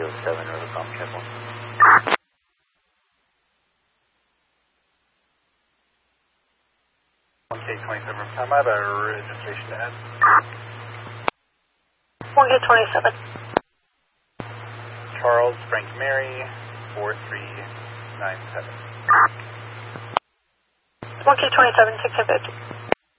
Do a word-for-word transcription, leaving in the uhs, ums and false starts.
oh seven, Rivercom, check one. one K twenty-seven, time out, our registration to end. one K twenty-seven. Charles Frank Mary, four three nine seven. one K twenty-seven, six fifty.